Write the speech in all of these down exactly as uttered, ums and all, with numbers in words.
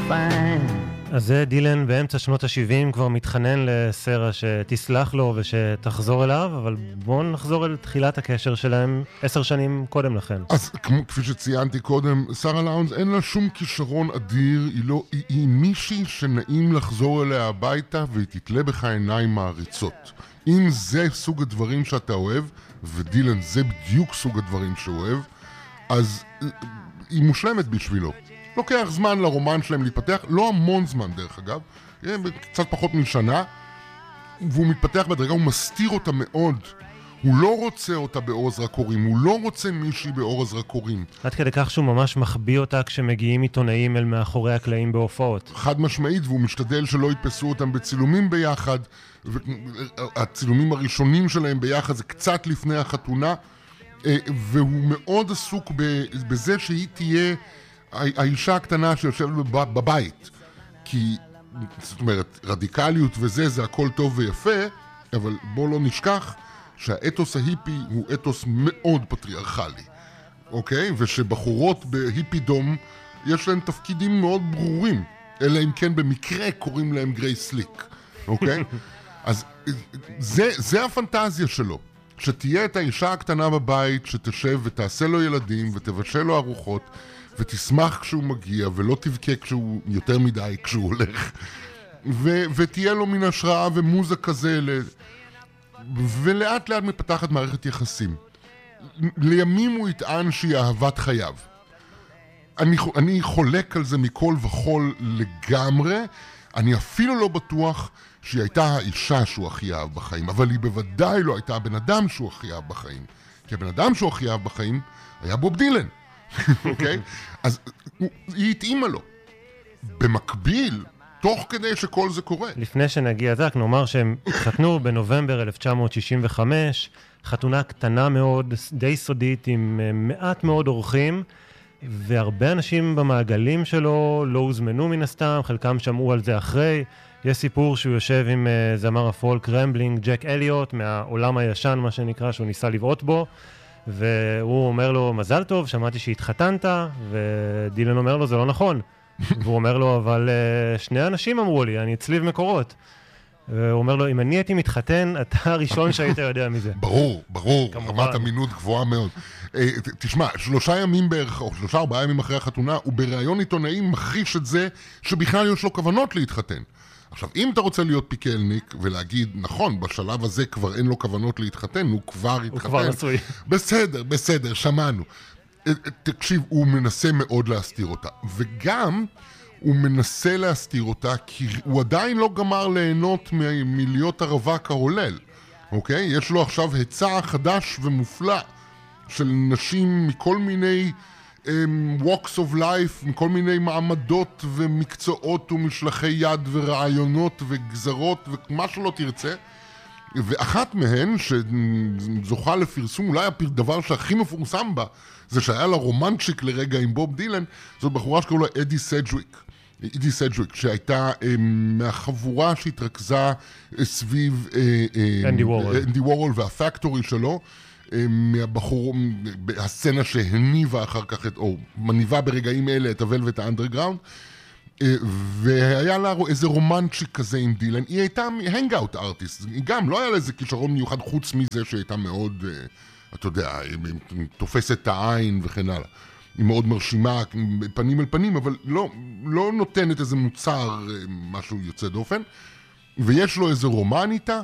fine. אז זה דילן באמצע שנות ה-שבעים כבר מתחנן לסרה שתסלח לו ושתחזור אליו, אבל בואו נחזור אל תחילת הקשר שלהם עשר שנים קודם לכן. אז כמו, כפי שציינתי קודם, שרה לאונס אין לה שום כישרון אדיר, היא, לא, היא, היא מישהי שנעים לחזור אליה הביתה והיא תתלה בך עיניים מעריצות. אם זה סוג הדברים שאתה אוהב, ודילן זה בדיוק סוג הדברים שהוא אוהב, אז היא מושלמת בשבילו. לוקח זמן לרומן שלהם להתפתח, לא המון זמן דרך אגב, קצת פחות משנה, והוא מתפתח בדרגה, הוא מסתיר אותה מאוד. הוא לא רוצה אותה באור הזרקורים, הוא לא רוצה מישהי באור הזרקורים. עד כדי כך שהוא ממש מחביא אותה כשמגיעים עיתונאים אל מאחורי הקלעים בהופעות. חד משמעית, והוא משתדל שלא יתפסו אותם בצילומים ביחד, והצילומים הראשונים שלהם ביחד זה קצת לפני החתונה, והוא מאוד עסוק בזה שהיא תהיה האישה הקטנה שיושבת בבית, כי זאת אומרת, רדיקליות וזה, זה הכל טוב ויפה, אבל בוא לא נשכח שהאתוס ההיפי הוא אתוס מאוד פטריארכלי, אוקיי? ושבחורות בהיפידום יש להן תפקידים מאוד ברורים, אלא אם כן במקרה קוראים להם גריי סליק, אוקיי? אז זה, זה הפנטזיה שלו, שתהיה את האישה הקטנה בבית, שתשב ותעשה לו ילדים ותבשל לו ארוחות, ותשמח כשהוא מגיע, ולא תבכה כשהוא יותר מדי כשהוא הולך, ו- ותהיה לו מן השראה ומוזה כזה, ל- ולאט לאט מפתחת מערכת יחסים. לימים הוא יטען שהיא אהבת חייו. אני, אני חולק על זה מכל וכל לגמרי, אני אפילו לא בטוח שהיא הייתה האישה שהוא הכי אהב בחיים, אבל היא בוודאי לא הייתה הבן אדם שהוא הכי אהב בחיים, כי הבן אדם שהוא הכי אהב בחיים היה בוב דילן. אוקיי? אז היא התאימה לו. במקביל, תוך כדי שכל זה קורה. לפני שנגיע זה, נאמר שהם התחתנו בנובמבר אלף תשע מאות שישים וחמש, חתונה קטנה מאוד, די סודית, עם מעט מאוד אורחים, והרבה אנשים במעגלים שלו לא הוזמנו מן הסתם, חלקם שמעו על זה אחרי. יש סיפור שהוא יושב עם זמר הפולק רמבלינג, ג'ק אליוט, מהעולם הישן, מה שנקרא, שהוא ניסה לבעוט בו, והוא אומר לו, מזל טוב, שמעתי שהתחתנת, ודילן אומר לו, זה לא נכון. והוא אומר לו, אבל שני אנשים אמרו לי, אני אצליב מקורות. והוא אומר לו, אם אני הייתי מתחתן, אתה הראשון שהיית יודע מזה. ברור, ברור, רמת אמינות גבוהה מאוד. תשמע, שלושה ימים בערך, או שלושה ארבעה ימים אחרי החתונה, הוא בראיון עיתונאי מכחיש את זה, שבכלל יש לו כוונות להתחתן. עכשיו, אם אתה רוצה להיות פיקלניק ולהגיד, נכון, בשלב הזה כבר אין לו כוונות להתחתן, הוא כבר התחתן. הוא כבר נשוי. בסדר, בסדר, שמענו. תקשיב, הוא מנסה מאוד להסתיר אותה. וגם הוא מנסה להסתיר אותה, כי הוא עדיין לא גמר ליהנות מ- מלהיות הרווק ההולל. אוקיי? יש לו עכשיו היצע חדש ומופלא של נשים מכל מיני um, walks of life, מכל מיני מעמדות ומקצועות ומשלחי יד ורעיונות וגזרות ומה שלא תרצה. ואחת מהן שזוכה לפרסום, אולי הדבר שהכי מפורסם בה, זה שהיה לה רומנצ'יק לרגע עם בוב דילן, זאת בחורה שקראו לה אדי סדג'וויק. אדי סדג'וויק, שהייתה אה, מהחבורה שהתרכזה אה, סביב אה, אה, אנדי וורול. אנדי וורול והפקטורי שלו, אה, מהבחור, הסצנה שהניבה אחר כך, את, או מניבה ברגעים אלה את הוולווט האנדרגראונד, והיה לה איזה רומנצ'יק כזה עם דילן. היא הייתה הנגאוט ארטיסט, היא גם לא היה לה איזה כישרון מיוחד חוץ מזה שהייתה מאוד, אתה יודע, תופסת את העין וכן הלאה. היא מאוד מרשימה פנים אל פנים, אבל לא, לא נותנת איזה מוצר, משהו יוצא דופן. ויש לו איזה רומן איתה,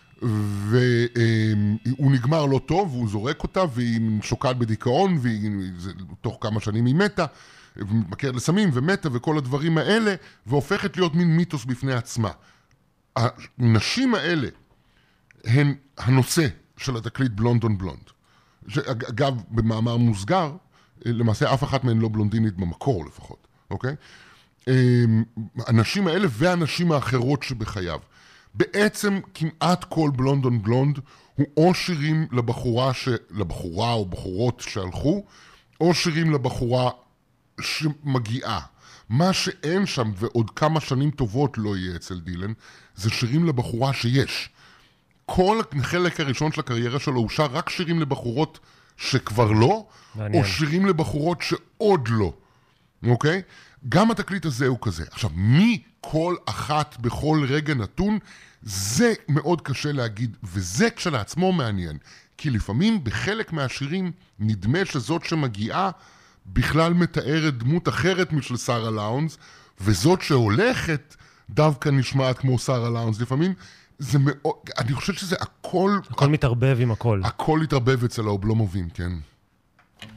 והוא נגמר לא טוב, והוא זורק אותה, והיא שוקעת בדיכאון, ותוך כמה שנים היא מתה. ומתמכרת לסמים ומתה וכל הדברים האלה, והופכת להיות מין מיתוס בפני עצמה. הנשים האלה הן הנושא של התקליט בלונד און בלונד. אגב, במאמר מוסגר, למעשה אף אחת מהן לא בלונדינית במקור לפחות, אוקיי? הנשים האלה והנשים האחרות שבחייו. בעצם כמעט כל בלונד און בלונד הוא או שירים לבחורה, ש... לבחורה או בחורות שהלכו, או שירים לבחורה שמגיעה. מה שאין שם ועוד כמה שנים טובות לא יהיה אצל דילן, זה שירים לבחורה שיש. כל החלק הראשון של הקריירה שלו הוא שר רק שירים לבחורות שכבר לא, מעניין. או שירים לבחורות שעוד לא. אוקיי? גם התקליט הזה הוא כזה. עכשיו, מי כל אחת בכל רגע נתון, זה מאוד קשה להגיד, וזה כשלעצמו מעניין. כי לפעמים בחלק מהשירים נדמה שזאת שמגיעה בכלל מתארת דמות אחרת משל שרה לאונס, וזאת שהולכת דווקא נשמעת כמו שרה לאונס. לפעמים זה מאוד, אני חושב שזה הכל... הכל מתערבב עם הכל. הכל מתערבב אצל האובלומובים, כן.